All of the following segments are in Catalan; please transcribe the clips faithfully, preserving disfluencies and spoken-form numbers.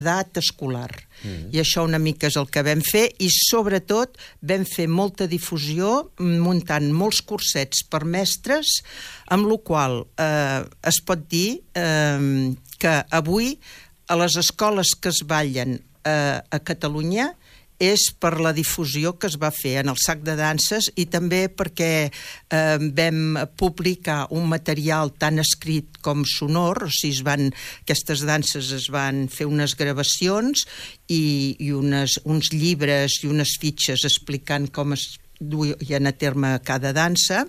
edat escolar. Mm. I això una mica és el que vam fer i sobretot vam fer molta difusió muntant molts cursets per mestres, amb la qual eh, es pot dir eh, que avui a les escoles que es ballen eh, a Catalunya és per la difusió que es va fer en el sac de danses i també perquè eh, vam publicar un material tant escrit com sonor, o sigui, es van, aquestes danses es van fer unes gravacions i, i unes, uns llibres i unes fitxes explicant com es duien a terme cada dansa.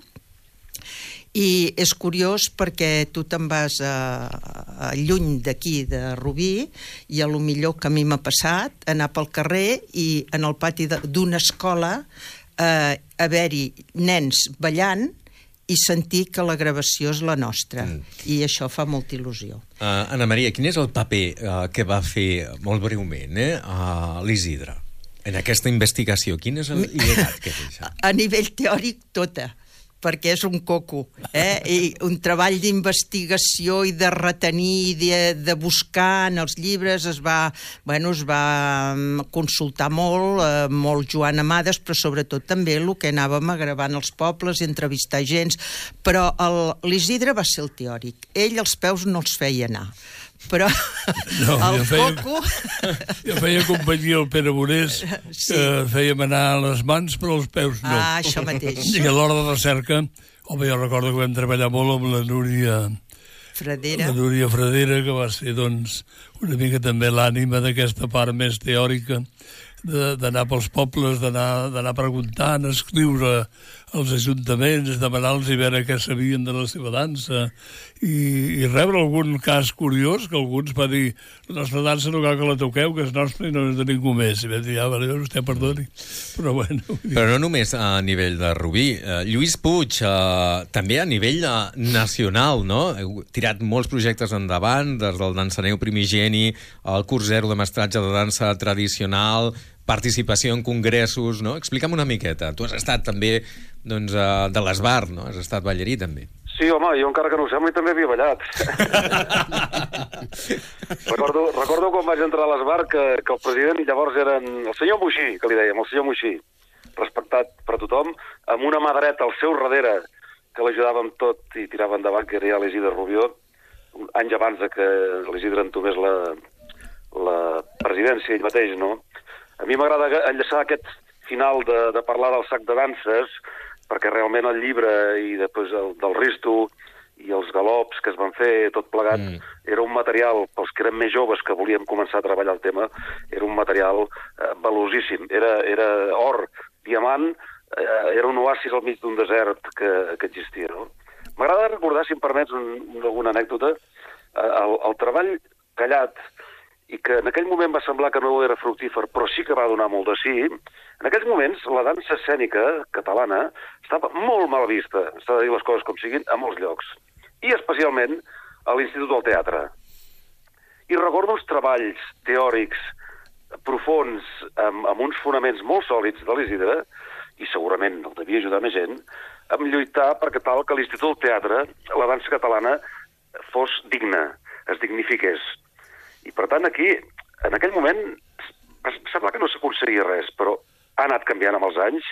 I és curiós perquè tu te'n vas a, a lluny d'aquí, de Rubí, i a lo millor que a mi m'ha passat anar pel carrer i en el pati d'una escola eh, haver-hi nens ballant i sentir que la gravació és la nostra. Mm. I això fa molta il·lusió. Uh, Anna Maria, quin és el paper uh, que va fer, molt breument, eh, uh, l'Isidre en aquesta investigació? Quin és el llegat que deixa? A nivell teòric, tota, perquè és un coco, eh? I un treball d'investigació i de retenir, de, de buscar en els llibres, es va, bueno, es va consultar molt, eh, molt Joan Amades, però sobretot també el que anàvem a gravar en els pobles i entrevistar gent, però l'Isidre va ser el teòric. Ell els peus no els feia anar, però no, el feia, coco... Jo feia companyia al Pere Bonés, sí. Que fèiem anar les mans però els peus no. Ah, això mateix. I a l'hora de recerca, home, jo recordo que vam treballar molt amb la Núria Fradera. La Núria Fradera, que va ser, doncs, una mica també l'ànima d'aquesta part més teòrica, d'anar pels pobles, d'anar preguntant, escriure als ajuntaments, demanar-los i veure què sabien de la seva dansa i, i rebre algun cas curiós que alguns va dir la nostra dansa no cal que la toqueu, que és nostra i no és de ningú més. I vam dir, ah, vale, vostè perdoni. Però bueno... Però no només a nivell de Rubí. Uh, Lluís Puig, uh, també a nivell uh, nacional, no? Heu tirat molts projectes endavant, des del Dansaneu Primigeni, el curs zero de mestratge de dansa tradicional, participació en congressos, no? Explica'm una miqueta. Tu has estat també, doncs, uh, de l'Esbar, no? Has estat ballarí, també. Sí, home, jo encara que no ho sembli també havia ballat. recordo, recordo quan vaig entrar a l'Esbar que, que el president llavors eren el senyor Moixí, que li dèiem, el senyor Moixí, respectat per tothom, amb una mà dreta al seu darrere que l'ajudava amb tot i tirava endavant, que era ja l'Isidre Rubió, anys abans de que l'Isidre entomés la, la presidència ell mateix, no? A mi m'agrada enllaçar aquest final de, de parlar del sac de danses, perquè realment el llibre i després el, del Risto i els galops que es van fer, tot plegat, mm. era un material, pels que érem més joves que volíem començar a treballar el tema, era un material eh, valuosíssim. Era, era or, diamant, eh, era un oasis al mig d'un desert que, que existia, no? M'agrada recordar, si em permets, un, un, alguna anècdota, eh, el, el treball callat, i que en aquell moment va semblar que no era fructífer, però sí que va donar molt de sí. En aquells moments, la dansa escènica catalana estava molt mal vista, s'ha de dir les coses com siguin, a molts llocs. I especialment a l'Institut del Teatre. I recordo uns treballs teòrics profuns, amb, amb uns fonaments molt sòlids de l'Isidre, i segurament el devia ajudar més gent, a lluitar perquè tal que l'Institut del Teatre, la dansa catalana, fos digna, es dignifiqués. I, per tant, aquí, en aquell moment, sembla que no s'aconseguia res, però ha anat canviant amb els anys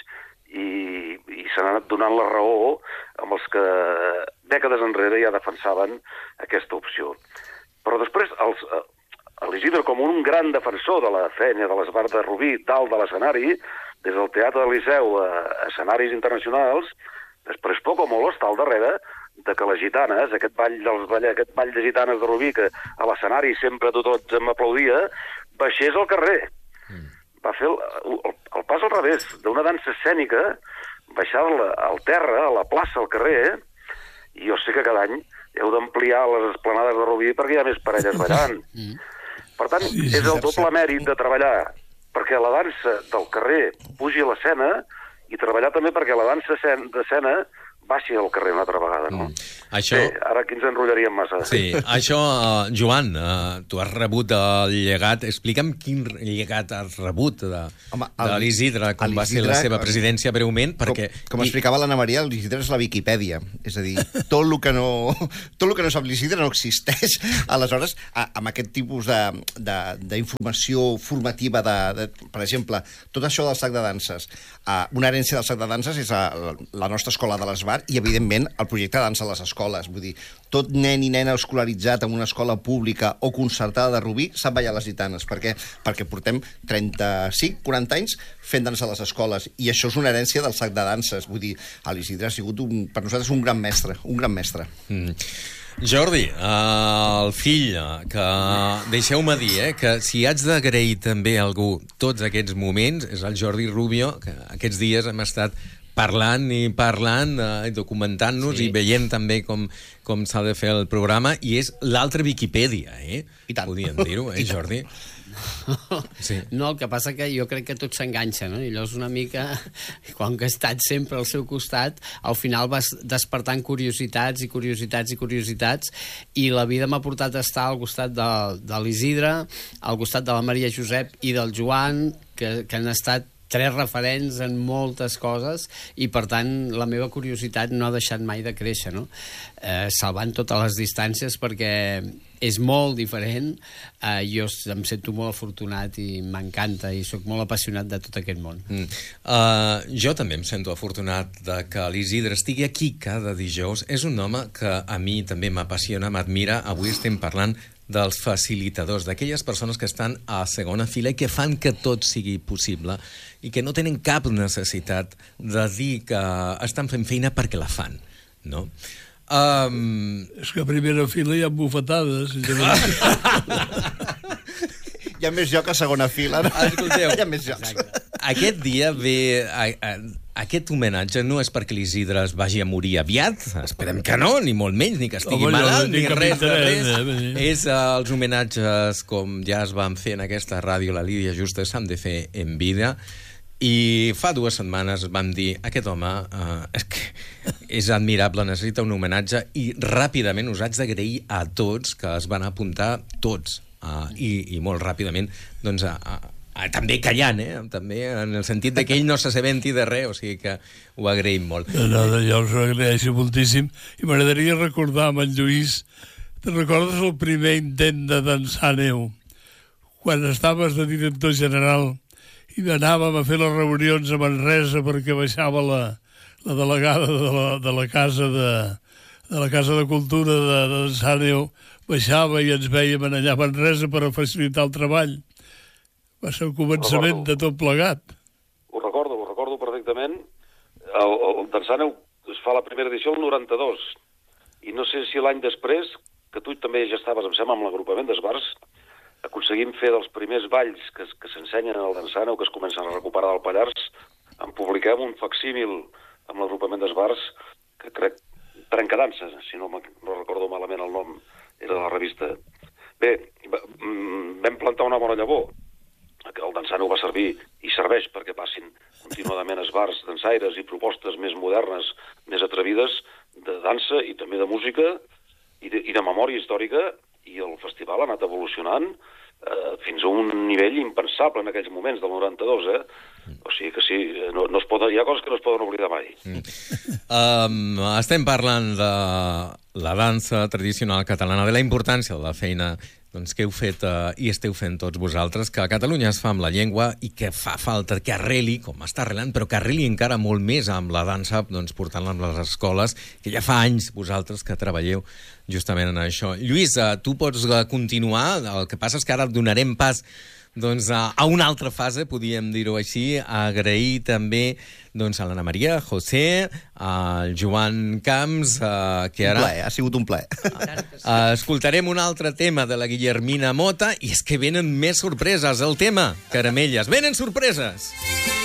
i, i s'han anat donant la raó amb els que dècades enrere ja defensaven aquesta opció. Però després, els, l'Isidre, com un gran defensor de la feina de l'Esbar de Rubí, dalt de l'escenari, des del Teatre del Liceu a escenaris internacionals, després poc o molt està al darrere de que les gitanes, aquest ball, dels, aquest ball de gitanes de Rubí, que a l'escenari sempre tothom aplaudia, baixés al carrer. Mm. Va fer el, el, el pas al revés, d'una dansa escènica, baixar-la al terra, a la plaça, al carrer, i jo sé que cada any heu d'ampliar les esplanades de Rubí perquè hi ha més parelles ballant. Mm. Per tant, sí, sí, és el doble mèrit de treballar perquè la dansa del carrer pugi a l'escena i treballar també perquè la dansa d'escena baixi al carrer una altra vegada, no? Mm. Això... Bé, ara aquí ens enrotllaríem massa. Sí, això, uh, Joan, uh, tu has rebut el llegat. Explica'm quin llegat has rebut de, Home, el, de l'Isidre, com va ser la seva presidència breument, perquè... Com, com explicava l'Anna Maria, l'Isidre és la Viquipèdia. És a dir, tot el que no, tot el que no sap l'Isidre no existeix. Aleshores, a, amb aquest tipus d'informació formativa, de, de, per exemple, tot això del sac de danses, uh, una herència del sac de danses és a, la nostra escola de l'Esbar i, evidentment, el projecte de dansa a les escoles. Vull dir, tot nen i nena escolaritzat en una escola pública o concertada de Rubí sap ballar les gitanes. Per què? Perquè portem trenta-cinc, quaranta anys fent dansa a les escoles i això és una herència del sac de danses. Vull dir, l'Isidre ha sigut un, per nosaltres un gran mestre, un gran mestre. Mm. Jordi, uh, el fill, que deixeu-me dir, eh, que si haig d'agrair també a algú tots aquests moments, és el Jordi Rubio, que aquests dies hem estat parlant i parlant, eh, documentant-nos sí. i veient també com, com s'ha de fer el programa, i és l'altra Viquipèdia, eh? I tant. Podríem dir-ho, eh, Jordi? Sí. No, el que passa que jo crec que tot s'enganxa, no? I allò és una mica, quan que he estat sempre al seu costat, al final vas despertant curiositats i curiositats i curiositats, i la vida m'ha portat a estar al costat de, de l'Isidre, al costat de la Maria Josep i del Joan, que, que han estat tres referents en moltes coses i, per tant, la meva curiositat no ha deixat mai de créixer, no? Eh, salvant totes les distàncies, perquè és molt diferent. Eh, jo em sento molt afortunat i m'encanta i sóc molt apassionat de tot aquest món. Mm. Uh, jo també em sento afortunat de que l'Isidre estigui aquí cada dijous. És un home que a mi també m'apassiona, m'admira. Avui estem parlant dels facilitadors, d'aquelles persones que estan a segona fila i que fan que tot sigui possible i que no tenen cap necessitat de dir que estan fent feina perquè la fan, no? Um... És que a primera fila hi ha bufetades. Hi ha més joc a segona fila. Escolteu, hi ha més jocs. Aquest dia ve... A, a, aquest homenatge no és perquè l'Isidre es vagi a morir aviat, esperem que no, ni molt menys, ni que estigui Home, malalt, no, ni res de res. Eh? És uh, els homenatges, com ja es van fer en aquesta ràdio, la Lídia Justa, s'han de fer en vida. I fa dues setmanes vam dir, aquest home uh, és, que és admirable, necessita un homenatge, i ràpidament us haig d'agrair a tots que es van apuntar, tots, uh, i, i molt ràpidament, doncs, a, a, a, també callant, eh? També en el sentit de que ell no s'assabenti de res, o sigui que ho agraïm molt. No, no, jo us ho agraeixo moltíssim, i m'agradaria recordar amb en Lluís, te'n recordes el primer intent de dansar neu? Quan estaves de director general i anàvem a fer les reunions a Manresa perquè baixava la, la delegada de la, de la casa de, de la Casa de Cultura de, de Sàneu, baixava i ens veiem allà a Manresa per a facilitar el treball. Va ser el començament de tot plegat. Ho recordo, ho recordo perfectament. El, el Dansàneu es fa la primera edició el noranta-dos, i no sé si l'any després, que tu també ja estaves, em sembla, amb l'agrupament d'Esbars, aconseguim fer dels primers balls que, que s'ensenyen al Dansàneu, que es comencen a recuperar del Pallars, en publiquem un facsímil amb l'agrupament d'Esbars, que crec Trencadanses, si no, no recordo malament el nom, era de la revista. Bé, vam plantar una bona llavor. El Dansàneu va servir i serveix perquè passin continuadament esbars, dansaires i propostes més modernes, més atrevides, de dansa i també de música i de, i de memòria històrica, i el festival ha anat evolucionant eh, fins a un nivell impensable en aquells moments del noranta-dos, eh? O sigui que sí, no, no es poden, hi ha coses que no es poden oblidar mai. Mm. Um, estem parlant de la dansa tradicional catalana, de la importància de la feina doncs, que heu fet uh, i esteu fent tots vosaltres, que a Catalunya es fa amb la llengua i que fa falta que arreli, com està arrelant, però que arreli encara molt més amb la dansa, doncs, portant-la a les escoles, que ja fa anys vosaltres que treballeu justament en això. Lluís, uh, tu pots uh, continuar, el que passa és que ara donarem pas doncs, a, a una altra fase, podríem dir-ho així, a agrair també doncs, a l'Anna Maria, a José, al Joan Camps, uh, que ara... Un plaer, ha sigut un plaer. Uh, escoltarem un altre tema de la Guillermina Mota, i és que venen més sorpreses. El tema, Caramelles. Venen sorpreses!